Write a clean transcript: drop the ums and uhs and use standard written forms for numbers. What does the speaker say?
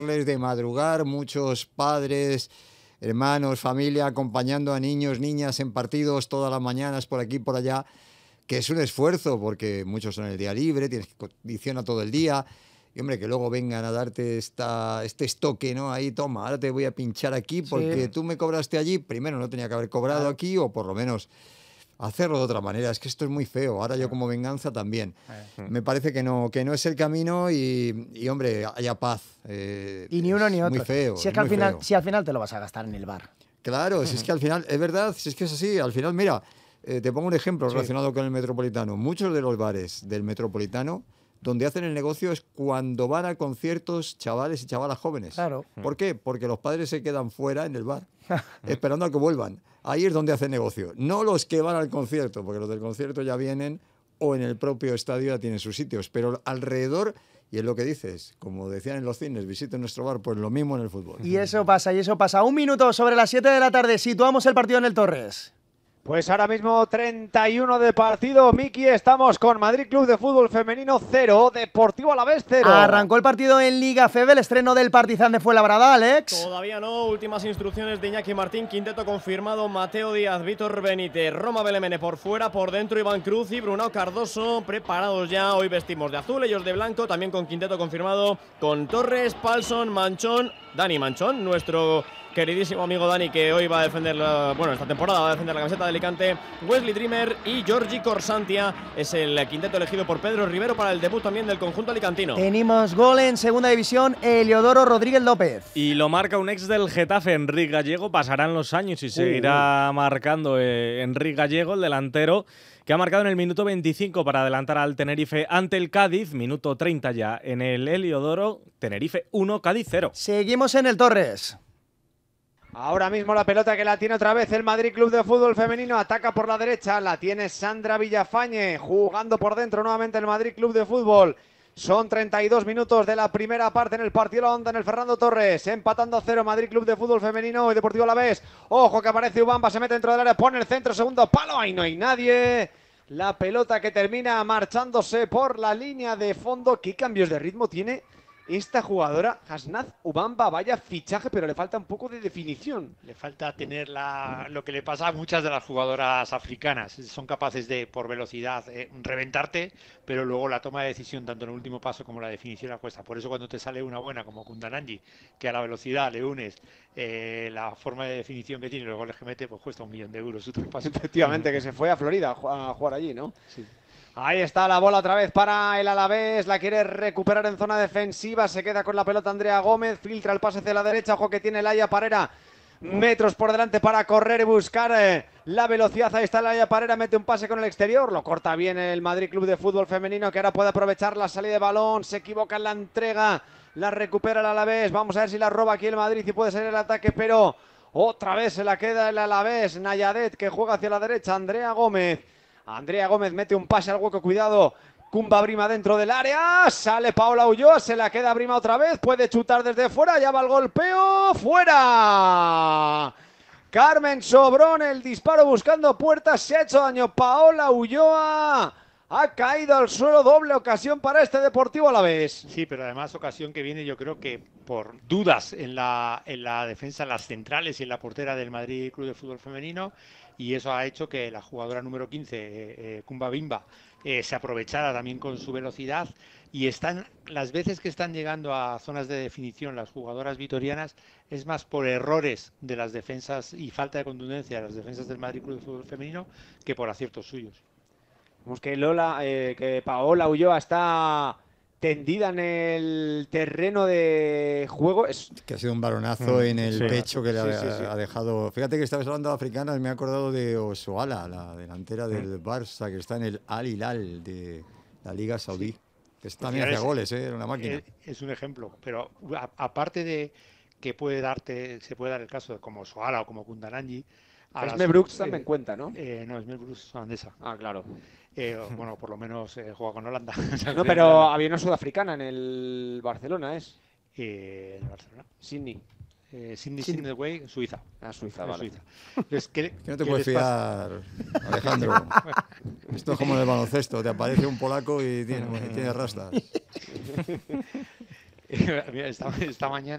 de madrugar, muchos padres, hermanos, familia, acompañando a niños, niñas en partidos todas las mañanas por aquí y por allá, que es un esfuerzo porque muchos son el día libre, tienes que condicionar todo el día. Y hombre, que luego vengan a darte este estoque, ¿no? Ahí, toma, ahora te voy a pinchar aquí porque tú me cobraste allí. Primero no tenía que haber cobrado aquí, o por lo menos hacerlo de otra manera. Es que esto es muy feo. Ahora yo como venganza también. Me parece que no es el camino y hombre, haya paz. Y ni uno ni otro. Muy feo. Si es que al final te lo vas a gastar en el bar. Claro, si es que al final, es verdad, si es que es así. Al final, mira, te pongo un ejemplo relacionado con el Metropolitano. Muchos de los bares del Metropolitano, donde hacen el negocio es cuando van a conciertos chavales y chavalas jóvenes. Claro. ¿Por qué? Porque los padres se quedan fuera en el bar, esperando a que vuelvan. Ahí es donde hacen negocio. No los que van al concierto, porque los del concierto ya vienen o en el propio estadio ya tienen sus sitios. Pero alrededor, y es lo que dices, como decían en los cines, visiten nuestro bar, pues lo mismo en el fútbol. Y eso pasa. 1 minuto sobre las 7 de la tarde. Situamos el partido en el Torres. Pues ahora mismo 31 de partido, Miki, estamos con Madrid Club de Fútbol Femenino 0, Deportivo Alavés 0. Arrancó el partido en Liga FEB, el estreno del Partizan de Fuenlabrada, Alex. Todavía no, últimas instrucciones de Iñaki Martín, quinteto confirmado, Mateo Díaz, Víctor Benítez, Roma Belemene por fuera, por dentro Iván Cruz y Brunao Cardoso, preparados ya, hoy vestimos de azul, ellos de blanco, también con quinteto confirmado, con Torres, Palson, Manchón, Dani Manchón, nuestro queridísimo amigo Dani, que hoy va a defender, esta temporada va a defender la camiseta de Alicante, Wesley Dreamer y Giorgi Corsantia. Es el quinteto elegido por Pedro Rivero para el debut también del conjunto alicantino. Tenemos gol en segunda división, Eliodoro Rodríguez López. Y lo marca un ex del Getafe, Enrique Gallego. Pasarán los años y seguirá marcando Enrique Gallego, el delantero, que ha marcado en el minuto 25 para adelantar al Tenerife ante el Cádiz, minuto 30 ya en el Heliodoro, Tenerife 1, Cádiz 0. Seguimos en el Torres. Ahora mismo la pelota que la tiene otra vez el Madrid Club de Fútbol Femenino, ataca por la derecha, la tiene Sandra Villafañe, jugando por dentro nuevamente el Madrid Club de Fútbol. Son 32 minutos de la primera parte en el partido La Onda, en el Fernando Torres, empatando a 0 Madrid Club de Fútbol Femenino y Deportivo Alavés. Ojo que aparece Ubamba, se mete dentro del área, pone el centro, segundo palo, ahí no hay nadie. La pelota que termina marchándose por la línea de fondo. ¿Qué cambios de ritmo tiene esta jugadora? Hasnat Ubamba, vaya fichaje, pero le falta un poco de definición. Le falta tener lo que le pasa a muchas de las jugadoras africanas. Son capaces de, por velocidad, reventarte, pero luego la toma de decisión, tanto en el último paso como la definición, la cuesta. Por eso cuando te sale una buena como Kundananji, que a la velocidad le unes la forma de definición que tiene y los goles que mete, pues cuesta 1 millón de euros. Efectivamente, que se fue a Florida a jugar allí, ¿no? Sí. Ahí está la bola otra vez para el Alavés, la quiere recuperar en zona defensiva, se queda con la pelota Andrea Gómez, filtra el pase hacia la derecha, ojo que tiene Laia Parera, metros por delante para correr y buscar la velocidad. Ahí está Laia Parera, mete un pase con el exterior, lo corta bien el Madrid Club de Fútbol Femenino, que ahora puede aprovechar la salida de balón, se equivoca en la entrega, la recupera el Alavés, vamos a ver si la roba aquí el Madrid y puede ser el ataque, pero otra vez se la queda el Alavés. Nayadet, que juega hacia la derecha, Andrea Gómez mete un pase al hueco, cuidado, Kumba Brima dentro del área, sale Paola Ulloa, se la queda Brima otra vez, puede chutar desde fuera, ya va el golpeo, fuera. Carmen Sobrón, el disparo buscando puertas, se ha hecho daño Paola Ulloa, ha caído al suelo, doble ocasión para este Deportivo Alavés. Sí, pero además ocasión que viene, yo creo que por dudas en la defensa, en las centrales y en la portera del Madrid Club de Fútbol Femenino, y eso ha hecho que la jugadora número 15, Kumba Bimba, se aprovechara también con su velocidad, y las veces que están llegando a zonas de definición las jugadoras vitorianas es más por errores de las defensas y falta de contundencia de las defensas del Madrid Club de Fútbol Femenino que por aciertos suyos. Vemos que Paola Ulloa está tendida en el terreno de juego. Que ha sido un baronazo en el pecho que le ha dejado. Fíjate que estabas hablando de africanas, me he acordado de Osoala, la delantera del Barça, que está en el Al Hilal de la Liga Saudí. Que también hacía goles, era una máquina. Es un ejemplo, pero aparte de que se puede dar el caso de como Osoala o como Kundananji. Esme Brooks también cuenta, ¿no? No, Esme Brooks es holandesa. Ah, claro. Bueno, por lo menos juega con Holanda. No, pero había una sudafricana en el Barcelona, ¿es? ¿En Barcelona? Sydney. Sydney Way, Suiza. Ah, Suiza, vale. Suiza. Entonces, que no te puedes fiar, Alejandro. Esto es como en el baloncesto, te aparece un polaco y tiene rastas. Esta mañana